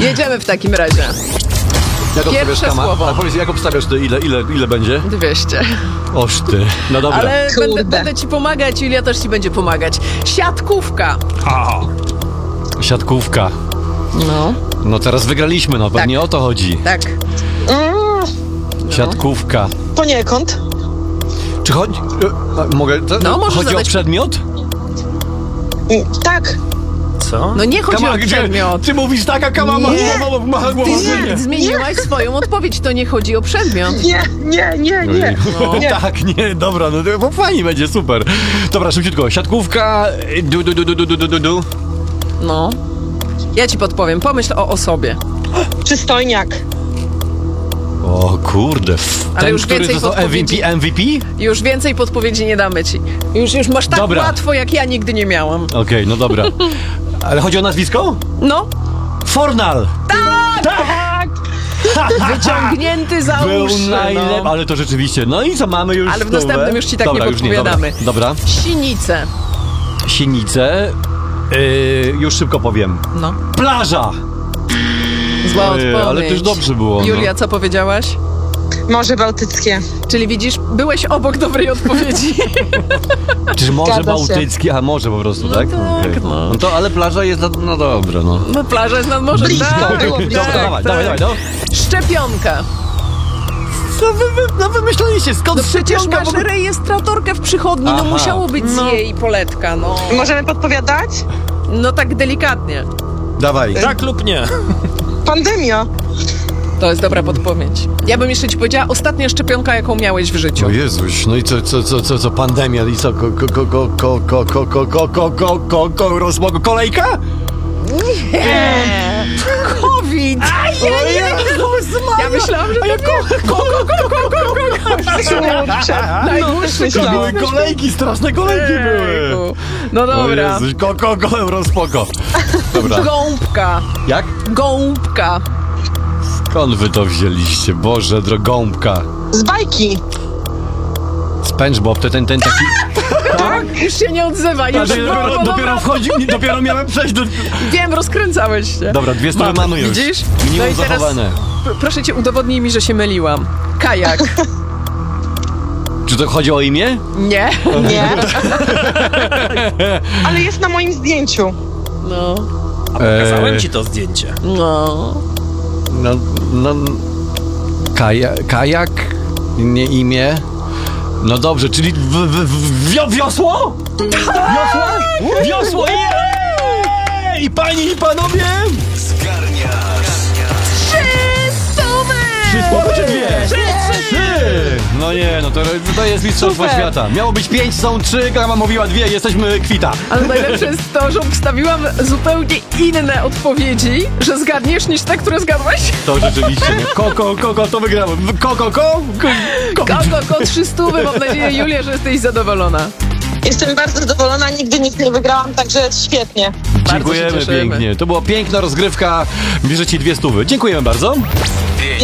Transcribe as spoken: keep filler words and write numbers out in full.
Jedziemy w takim razie. Jak Pierwsze kama? słowo. A powiedz, jak obstawiasz ty, ile, ile, ile będzie? dwieście. Oż ty. No dobra. Ale będę, Kurde. będę ci pomagać, Julia też ci będzie pomagać. Siatkówka. A, siatkówka. No. No teraz wygraliśmy, no pewnie Tak. o to chodzi. Tak. Mm, Siatkówka. poniekąd. Czy chodzi... e, a, mogę? To, No, możesz chodzi zadać- o przedmiot? Mm, tak. Co? No nie chodzi Kama, o gdzie- przedmiot. Ty mówisz tak, a Kama ma, Nie. ma, ma, ma Ty głowę. nie, zmieniłaś swoją odpowiedź, to nie chodzi o przedmiot. Nie, nie, nie, nie. No. Nie. Tak, nie, dobra, no to bo fajnie będzie, super. Dobra, szybciutko, siatkówka, du, du, du, du, du, du, du, du. No. Ja ci podpowiem, pomyśl o osobie. Przystojniak. O kurde, f- Ale ten, już który więcej dostał M V P, podpowiedzi. M V P? Już więcej podpowiedzi nie damy ci. Już, już masz tak Dobra. łatwo, jak ja nigdy nie miałam. Okej, no dobra. Ale chodzi o nazwisko? No, Fornal! wyciągnięty za Był uszy, najlepszy, no. ale to rzeczywiście. No i co, mamy już Ale w stówę? następnym już ci tak dobra, nie już nie, dobra. podpowiadamy. Dobra. Sinice. Sinice. Yy, już szybko powiem. No. Plaża! Zła Yy, odpowiedź. ale też dobrze było. Julia, no. co powiedziałaś? Morze Bałtyckie. Czyli widzisz, byłeś obok dobrej odpowiedzi. Czy Morze Zgadza się. Bałtyckie, a morze po prostu, No tak? tak, Okej. no. No to, ale plaża jest, na- no dobra, no. No plaża jest nad morzem. Blisko, tak, było tak, blisko. Dobra, dawaj, tak. dawaj, dawaj, no. Szczepionka. Co wy, wy, no wymyślaliście, skąd No przecież szczepionka w masz ogóle? rejestratorkę w przychodni, no Aha. musiało być No. z jej poletka, no. Możemy podpowiadać? No tak delikatnie. Dawaj. Tak lub nie? Pandemia. To jest dobra podpowiedź. Ja bym jeszcze ci powiedziała, ostatnia szczepionka, jaką miałeś w życiu. O Jezuś, no i co, co, co, co, co pandemia i co, ko, ko, ko, ko, ko, ko, ko, ko, ko, ko, ko, ko, rozmogu, kolejka? Nie. COVID! Ja myślałam, że to ko, ko, ko, ko, ko, ko, ko. Kurczę. Najdłuższy myślałam. To były COVID. kolejki, straszne kolejki były. Ejku. No O dobra. Jezuś, ko, ko, ko, euro, spoko. Dobra. Gąbka. Jak? Gąbka. Skąd wy to wzięliście? Boże, drogąbka. Z bajki. SpongeBob, to ten, ten taki... Tak? Już się nie odzywa. Już Dopiero, było, dopiero, dobra. dopiero wchodził, dopiero miałem przejść do... Wiem, rozkręcałeś się. Dobra, dwie strony Mamy. mamy już. Widzisz? Minimum No i teraz zachowane. p- proszę cię, udowodnij mi, że się myliłam. Kajak. Czy to chodzi o imię? Nie. Nie. Ale jest na moim zdjęciu. No. A pokazałem Eee. ci to zdjęcie. No. No, no... Kaja, kajak? Nie imię? No dobrze, czyli w, w, w, wio, wiosło? Wiosło? Wiosło! Jej! I panie i panowie! Trzy słowy czy dwie? Trzy! No nie, no to, to jest mistrzostwo Super. świata. Miało być pięć, są trzy, Kama mówiła dwie, jesteśmy kwita. Ale najlepsze jest to, że obstawiłam zupełnie inne odpowiedzi, że zgadniesz niż te, które zgadłaś. To rzeczywiście, no. Koko, koko, to wygrałem. Koko, ko, ko, ko. Koko, ko, trzy stówy. Mam nadzieję, Julia, że jesteś zadowolona. Jestem bardzo zadowolona, nigdy nic nie wygrałam, także świetnie. Bardzo się Dziękujemy cieszymy. pięknie. To była piękna rozgrywka. Bierzecie dwie stówy. Dziękujemy bardzo.